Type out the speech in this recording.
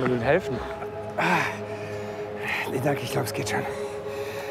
Ihnen helfen? Nee, danke, ich glaube, es geht schon.